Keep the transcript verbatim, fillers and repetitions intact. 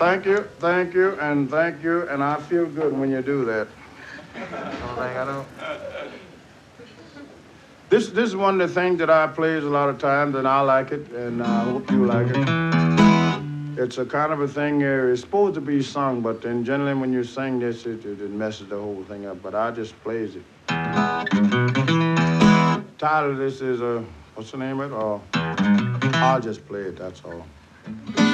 Thank you, thank you, and thank you, and I feel good when you do that. Don't think I don't. This this is one of the things that I plays a lot of times, and I like it, and I hope you like it. It's a kind of a thing. Uh, it's supposed to be sung, but then generally when you sing this, it, it, it messes the whole thing up. But I just plays it. Title of this is uh, what's the name of it? Uh, I'll just play it. That's all.